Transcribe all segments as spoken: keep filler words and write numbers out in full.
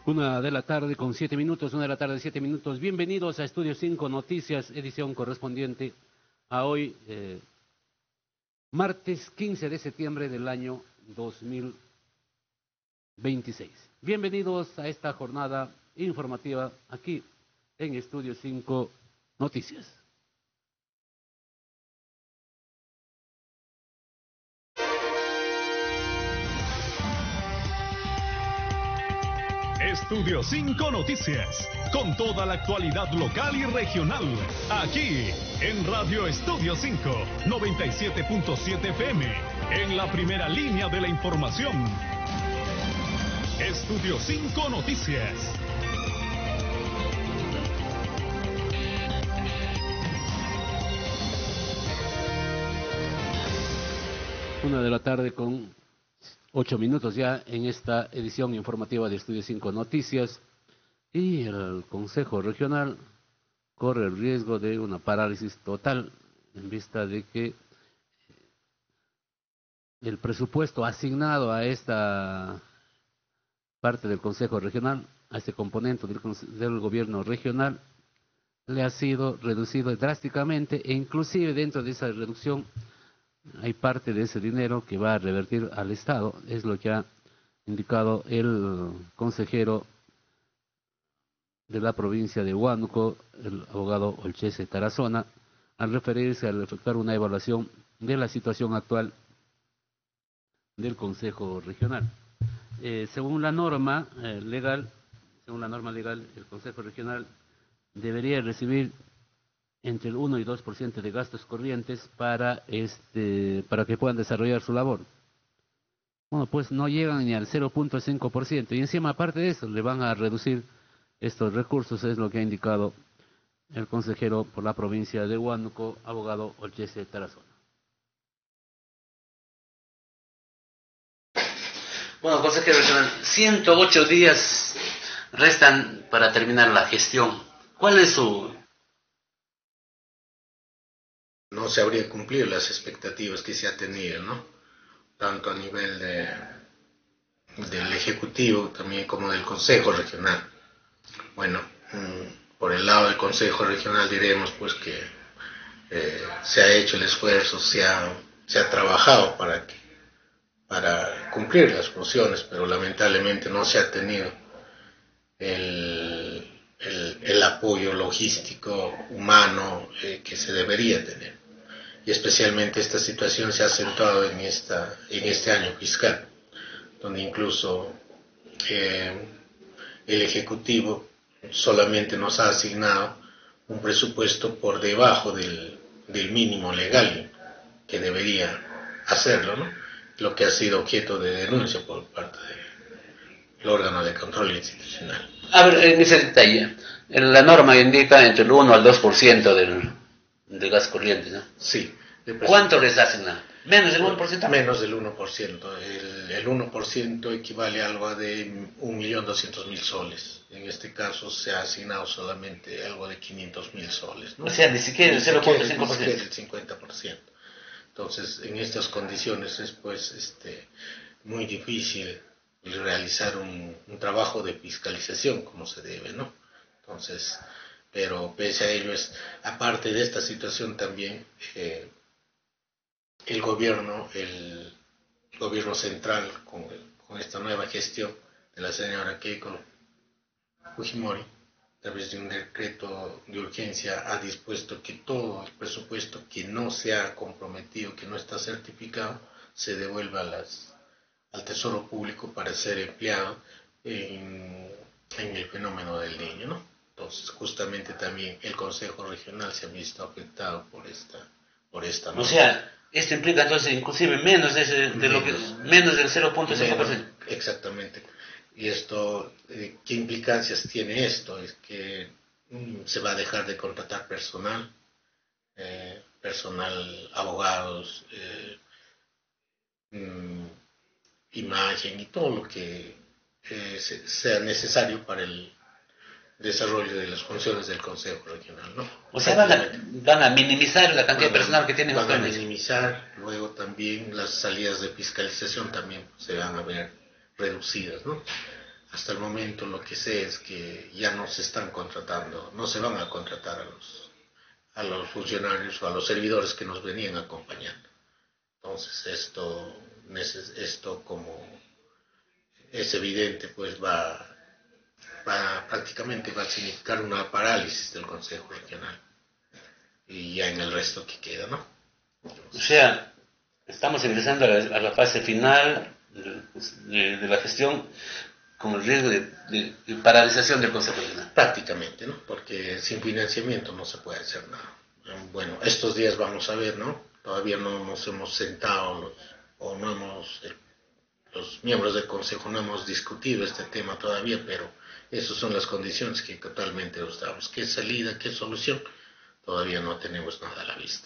Una de la tarde con siete minutos, una de la tarde siete minutos. Bienvenidos a Estudio cinco Noticias, edición correspondiente a hoy, eh, martes quince de septiembre del año dos mil veintiséis. Bienvenidos a esta jornada informativa aquí en Estudio cinco Noticias. Estudio cinco Noticias, con toda la actualidad local y regional, aquí en Radio Estudio cinco, noventa y siete punto siete F M, en la primera línea de la información. Estudio cinco Noticias. Una de la tarde con ocho minutos ya en esta edición informativa de Estudio cinco Noticias, y el Consejo Regional corre el riesgo de una parálisis total en vista de que el presupuesto asignado a esta parte del Consejo Regional, a este componente del, del gobierno regional, le ha sido reducido drásticamente, e inclusive dentro de esa reducción hay parte de ese dinero que va a revertir al Estado. Es lo que ha indicado el consejero de la provincia de Huánuco, el abogado Olchese Tarazona, al referirse al efectuar una evaluación de la situación actual del Consejo Regional. Eh, según la norma eh, legal, según la norma legal, el Consejo Regional debería recibir entre el uno y dos por ciento de gastos corrientes para este para que puedan desarrollar su labor. Bueno, pues no llegan ni al cero punto cinco por ciento, y encima, aparte de eso, le van a reducir estos recursos. Es lo que ha indicado el consejero por la provincia de Huánuco, abogado Olchese Tarazona. Bueno, consejero regional, ciento ocho días restan para terminar la gestión. ¿Cuál es su...? No se habría cumplido las expectativas que se ha tenido, ¿no? Tanto a nivel de, del Ejecutivo también como del Consejo Regional. Bueno, por el lado del Consejo Regional diremos pues que eh, se ha hecho el esfuerzo, se ha, se ha trabajado para, que, para cumplir las funciones, pero lamentablemente no se ha tenido el, el, el apoyo logístico, humano eh, que se debería tener. Y especialmente esta situación se ha acentuado en, esta, en este año fiscal, donde incluso eh, el Ejecutivo solamente nos ha asignado un presupuesto por debajo del, del mínimo legal que debería hacerlo, ¿no? Lo que ha sido objeto de denuncia por parte del órgano de control institucional. A ver, en ese detalle, la norma indica entre el uno al dos por ciento del, del gas corriente, ¿no? Sí. ¿Cuánto les asignan? ¿Menos del uno por ciento? Menos del uno por ciento. El, el uno por ciento equivale a algo de un millón doscientos mil soles. En este caso se ha asignado solamente algo de quinientos mil soles, ¿no? O sea, ni siquiera el cero punto cinco por ciento. Ni siquiera el cincuenta por ciento. Entonces, en estas condiciones es pues este, muy difícil realizar un, un trabajo de fiscalización como se debe, ¿no? Entonces, pero pese a ello, es, aparte de esta situación también, eh, el gobierno, el gobierno central, con, con esta nueva gestión de la señora Keiko Fujimori, a través de un decreto de urgencia, ha dispuesto que todo el presupuesto que no se ha comprometido, que no está certificado, se devuelva a las, al Tesoro Público para ser empleado en, en el fenómeno del niño, ¿no? Entonces, justamente también el Consejo Regional se ha visto afectado por esta, por esta norma. O sea, esto implica entonces inclusive menos de, ese, de menos, lo que menos del cero punto cinco por ciento. Exactamente. Y esto, eh, ¿qué implicancias tiene esto? Es que mm, se va a dejar de contratar personal, eh, personal, abogados, eh, mm, imagen y todo lo que eh, se, sea necesario para el desarrollo de las funciones del Consejo Regional, ¿no? O sea, van a, van a minimizar la cantidad de personal que tienen ustedes. Van ustedes. a minimizar, luego también las salidas de fiscalización también se van a ver reducidas, ¿no? hasta el momento lo que sé es que ya no se están contratando, no se van a contratar a los, a los funcionarios o a los servidores que nos venían acompañando. Entonces esto, esto como es evidente, pues va, va prácticamente va a significar una parálisis del Consejo Regional y ya en el resto que queda, ¿no? O sea, estamos ingresando a la, a la fase final de, de, de la gestión con el riesgo de, de, de paralización del Consejo Regional. Prácticamente, ¿no? Porque sin financiamiento no se puede hacer nada. Bueno, estos días vamos a ver, ¿no? Todavía no nos hemos sentado los, o no hemos, los miembros del Consejo no hemos discutido este tema todavía, pero esas son las condiciones que totalmente nos damos. ¿Qué salida, qué solución? Todavía no tenemos nada a la vista.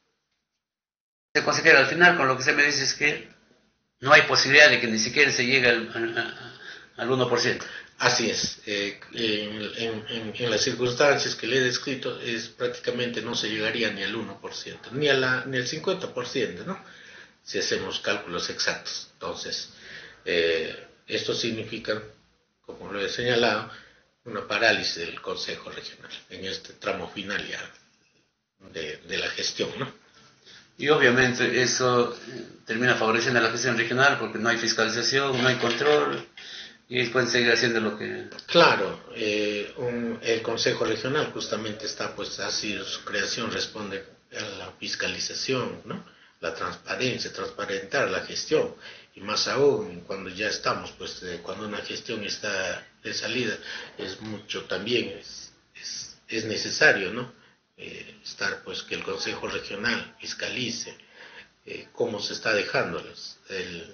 Consejero, al final con lo que usted me dice es que no hay posibilidad de que ni siquiera se llegue al, al, al uno por ciento. Así es. Eh, en, en, en las circunstancias que le he descrito, es prácticamente no se llegaría ni al uno por ciento, ni, a la, ni al cincuenta por ciento, ¿no? Si hacemos cálculos exactos. Entonces, eh, esto significa, como lo he señalado, una parálisis del Consejo Regional en este tramo final ya de, de la gestión, ¿no? Y obviamente eso termina favoreciendo a la gestión regional porque no hay fiscalización, no hay control y pueden seguir haciendo lo que... Claro, eh, un, el Consejo Regional justamente está, pues así su creación responde a la fiscalización, ¿no? La transparencia, transparentar la gestión y más aún cuando ya estamos, pues eh, cuando una gestión está de salida es mucho también, es, es, es necesario, ¿no? Eh, estar pues que el Consejo Regional fiscalice eh, cómo se está dejando los, el,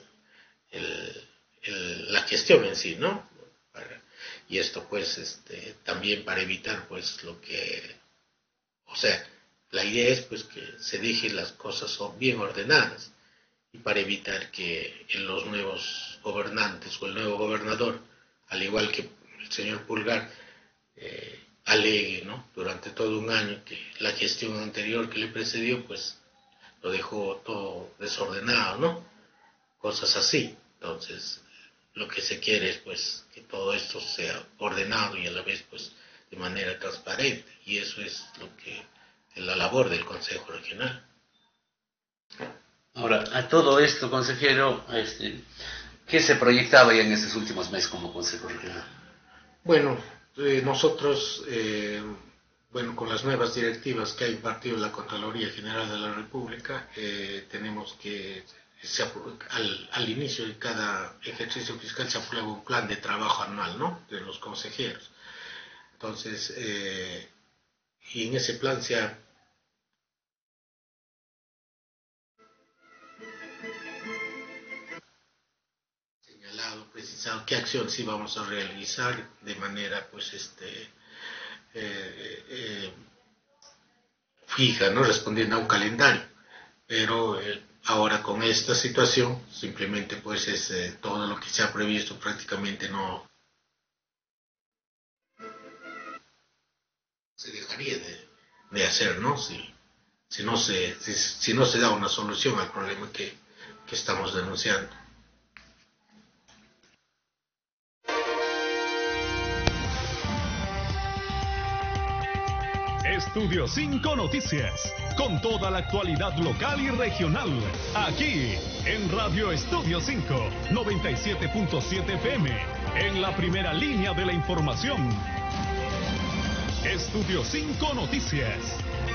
el, el, la gestión en sí, ¿no? Para, y esto pues este, también para evitar pues lo que, o sea, la idea es pues que se dejen las cosas bien ordenadas y para evitar que en los nuevos gobernantes o el nuevo gobernador, al igual que el señor Pulgar, eh, alegue, ¿no? Durante todo un año que la gestión anterior que le precedió, pues lo dejó todo desordenado, ¿no? Cosas así. Entonces, lo que se quiere es, pues, que todo esto sea ordenado y a la vez, pues, de manera transparente. Y eso es lo que es la labor del Consejo Regional. Ahora, a todo esto, consejero, este, ¿qué se proyectaba ya en estos últimos meses como Consejo Regional? Bueno, Eh, nosotros, eh, bueno, con las nuevas directivas que ha impartido la Contraloría General de la República, eh, tenemos que, se, al, al inicio de cada ejercicio fiscal se aprueba un plan de trabajo anual, ¿no?, de los consejeros. Entonces, eh, y en ese plan se ha precisado qué acción sí vamos a realizar de manera pues este eh, eh, fija, ¿no?, respondiendo a un calendario, pero eh, ahora con esta situación simplemente pues es eh, todo lo que se ha previsto prácticamente no se dejaría de, de hacer, ¿no? Si, si no se si, si no se da una solución al problema que, que estamos denunciando. Estudio cinco Noticias, con toda la actualidad local y regional, aquí en Radio Estudio cinco, noventa y siete punto siete F M, en la primera línea de la información. Estudio cinco Noticias.